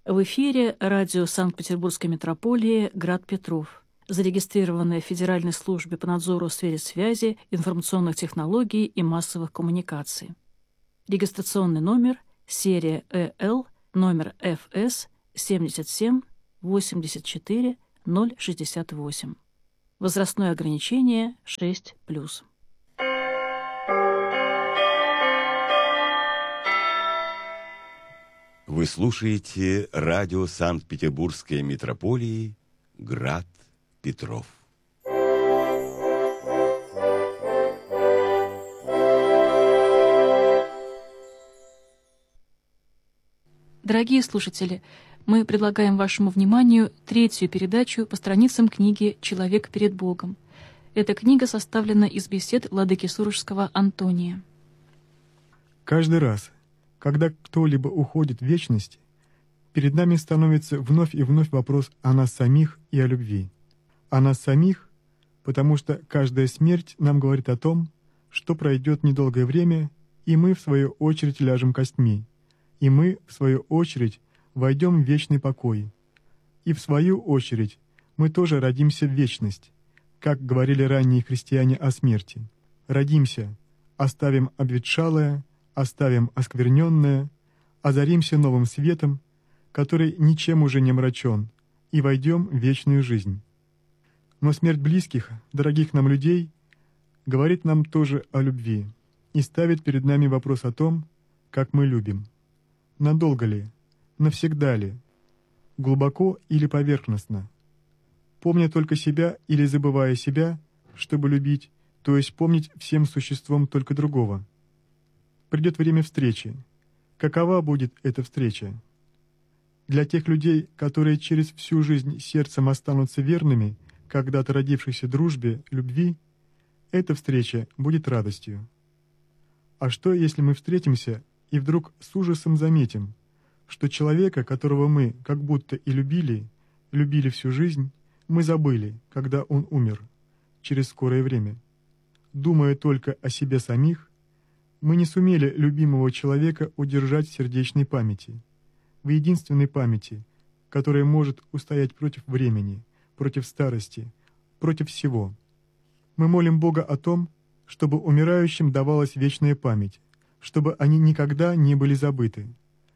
В эфире радио Санкт-Петербургской метрополии «Град Петров», зарегистрированное в Федеральной службе по надзору в сфере связи, информационных технологий и массовых коммуникаций. Регистрационный номер серия ЭЛ, номер ФС 77 84 068. Возрастное ограничение 6+. Вы слушаете радио Санкт-Петербургской метрополии «Град Петров». Дорогие слушатели, мы предлагаем вашему вниманию третью передачу по страницам книги «Человек перед Богом». Эта книга составлена из бесед владыки Сурожского Антония. Каждый раз, когда кто-либо уходит в вечность, перед нами становится вновь и вновь вопрос о нас самих и о любви. О нас самих, потому что каждая смерть нам говорит о том, что пройдет недолгое время, и мы, в свою очередь, ляжем костьми, и мы, в свою очередь, войдем в вечный покой. И, в свою очередь, мы тоже родимся в вечность, как говорили ранние христиане о смерти. Родимся, оставим обветшалое, оставим оскверненное, озаримся новым светом, который ничем уже не мрачен, и войдем в вечную жизнь. Но смерть близких, дорогих нам людей, говорит нам тоже о любви и ставит перед нами вопрос о том, как мы любим. Надолго ли? Навсегда ли? Глубоко или поверхностно? Помня только себя или забывая себя, чтобы любить, то есть помнить всем существом только другого. Придет время встречи. Какова будет эта встреча? Для тех людей, которые через всю жизнь сердцем останутся верными когда-то родившейся дружбе, любви, эта встреча будет радостью. А что, если мы встретимся и вдруг с ужасом заметим, что человека, которого мы как будто и любили всю жизнь, мы забыли, когда он умер, через скорое время. Думая только о себе самих, мы не сумели любимого человека удержать в сердечной памяти, в единственной памяти, которая может устоять против времени, против старости, против всего. Мы молим Бога о том, чтобы умирающим давалась вечная память, чтобы они никогда не были забыты.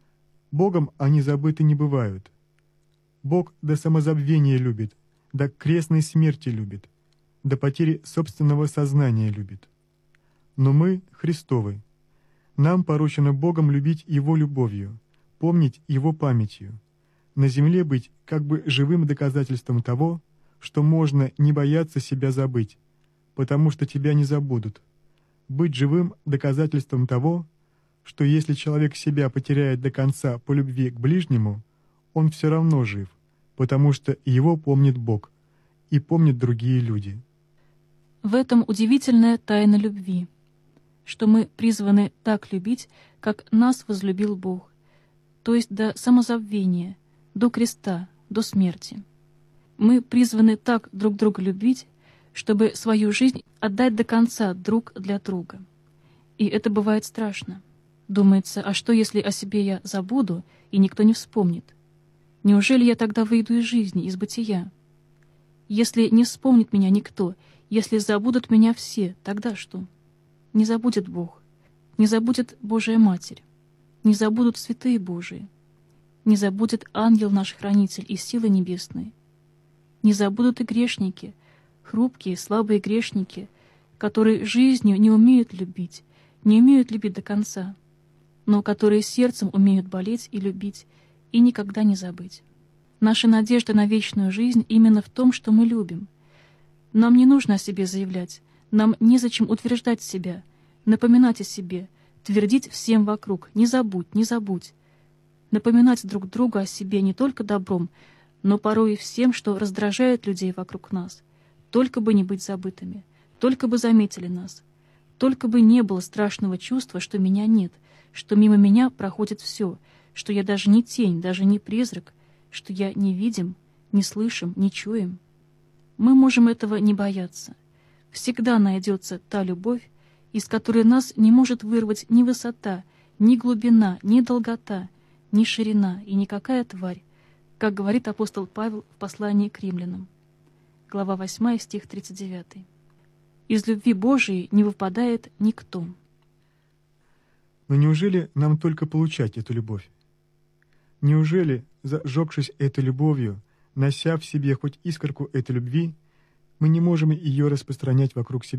Богом они забыты не бывают. Бог до самозабвения любит, до крестной смерти любит, до потери собственного сознания любит. Но мы Христовы. Нам поручено Богом любить Его любовью, помнить Его памятью, на земле быть как бы живым доказательством того, что можно не бояться себя забыть, потому что тебя не забудут, быть живым доказательством того, что если человек себя потеряет до конца по любви к ближнему, он все равно жив, потому что его помнит Бог и помнят другие люди. В этом удивительная тайна любви, что мы призваны так любить, как нас возлюбил Бог, то есть до самозабвения, до креста, до смерти. Мы призваны так друг друга любить, чтобы свою жизнь отдать до конца друг для друга. И это бывает страшно. Думается, а что, если о себе я забуду, и никто не вспомнит? Неужели я тогда выйду из жизни, из бытия? Если не вспомнит меня никто, если забудут меня все, тогда что? Не забудет Бог, не забудет Божия Матерь, не забудут святые Божии, не забудет ангел наш хранитель и силы небесные, не забудут и грешники, хрупкие, слабые грешники, которые жизнью не умеют любить до конца, но которые сердцем умеют болеть и любить, и никогда не забыть. Наша надежда на вечную жизнь именно в том, что мы любим. Нам не нужно о себе заявлять, нам незачем утверждать себя, напоминать о себе, твердить всем вокруг «не забудь, не забудь». Напоминать друг другу о себе не только добром, но порой и всем, что раздражает людей вокруг нас. Только бы не быть забытыми, только бы заметили нас, только бы не было страшного чувства, что меня нет, что мимо меня проходит все, что я даже не тень, даже не призрак, что я не видим, не слышим, не чуем. Мы можем этого не бояться. Всегда найдется та любовь, из которой нас не может вырвать ни высота, ни глубина, ни долгота, ни ширина и никакая тварь, как говорит апостол Павел в послании к римлянам. Глава 8, стих 39. Из любви Божией не выпадает никто. Но неужели нам только получать эту любовь? Неужели, зажегшись этой любовью, нося в себе хоть искорку этой любви, мы не можем ее распространять вокруг себя?